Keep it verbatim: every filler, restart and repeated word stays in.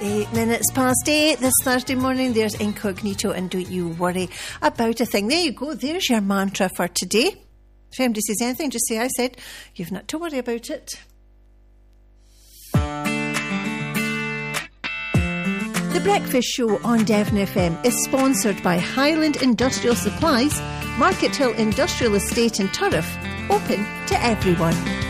Eight minutes past eight this Thursday morning. There's Incognito and Don't You Worry About a Thing. There you go. There's your mantra for today. If anybody says anything, just say I said. You've not to worry about it. The Breakfast Show on Devon F M is sponsored by Highland Industrial Supplies, Market Hill Industrial Estate in Turriff, open to everyone.